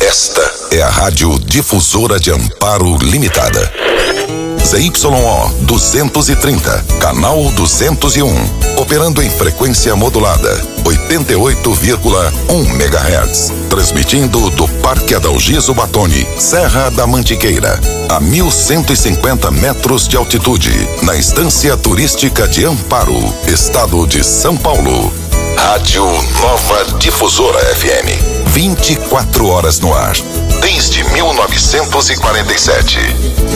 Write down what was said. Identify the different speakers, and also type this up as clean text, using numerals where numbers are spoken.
Speaker 1: Esta é a Rádio Difusora de Amparo Limitada. ZYO 230, canal 201, operando em frequência modulada, 88,1 MHz, transmitindo do Parque Adalgiso Batoni, Serra da Mantiqueira, a 1.150 metros de altitude, na Estância Turística de Amparo, Estado de São Paulo. Rádio Nova Difusora FM, 24 horas no ar, desde 1947.